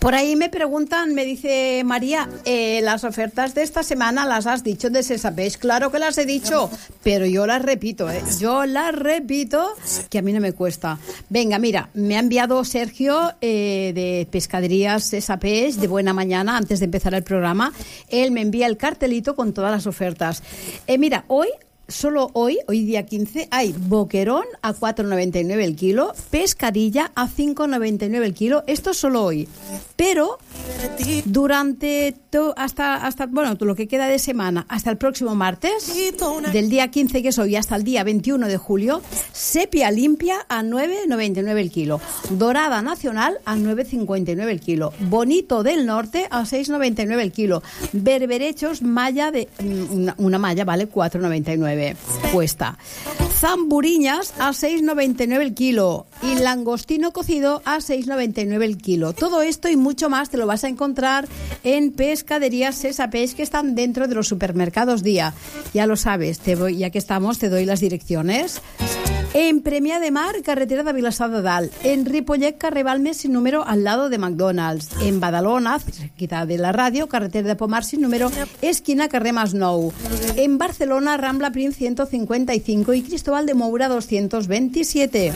Por ahí me preguntan, me dice María, las ofertas de esta semana las has dicho de Sesapeix. Claro que las he dicho, pero yo las repito, que a mí no me cuesta. Venga, mira, me ha enviado Sergio de Pescaderías Sesapeix, de Buena Mañana, antes de empezar el programa. Él me envía el cartelito con todas las ofertas. Mira, solo hoy día 15, hay boquerón a 4,99 el kilo, pescadilla a 5,99 el kilo. Esto es solo hoy. Pero durante hasta lo que queda de semana, hasta el próximo martes, del día 15 que es hoy hasta el día 21 de julio, sepia limpia a 9,99 el kilo, dorada nacional a 9,59 el kilo, bonito del norte a 6,99 el kilo, berberechos malla de una malla vale 4,99 cuesta, zamburiñas a 6,99 el kilo y langostino cocido a 6,99 el kilo. Todo esto y mucho más te lo vas a encontrar en Pescaderías Sesapeix, que están dentro de los supermercados Día. Ya lo sabes, ya que estamos, te doy las direcciones. En Premià de Mar, carretera de Vilassar de Dalt. En Ripollet, carrer Balmes sin número, al lado de McDonald's. En Badalona, cerquita de la radio, carretera de Pomar sin número, esquina carrer Masnou. En Barcelona, Rambla Prince 155 y Cristóbal de Moura 227.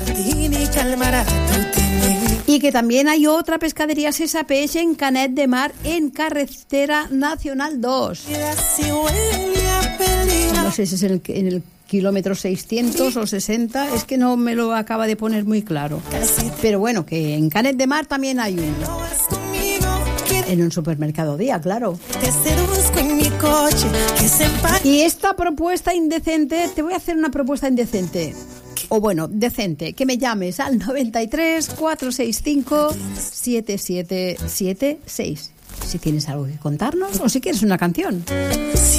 Y que también hay otra pescadería Sesapeix en Canet de Mar, en carretera nacional 2. No sé si es en el kilómetro 600 o 60, es que no me lo acaba de poner muy claro. Pero bueno, que en Canet de Mar también hay uno. En un supermercado Día, claro. Y esta propuesta indecente, te voy a hacer una propuesta indecente. O bueno, decente, que me llames al 93 465 7776. Si tienes algo que contarnos o si quieres una canción.